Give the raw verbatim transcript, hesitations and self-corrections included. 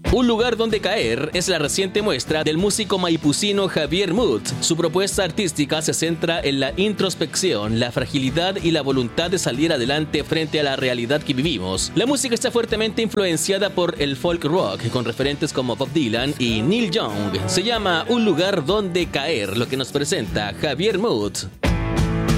Un lugar donde caer es la reciente muestra del músico maipucino Javier Muth. Su propuesta artística se centra en la introspección, la fragilidad y la voluntad de salir adelante frente a la realidad que vivimos. La música está fuertemente influenciada por el folk rock, con referentes como Bob Dylan y Neil Young. Se llama Un lugar donde caer, lo que nos presenta Javier Muth.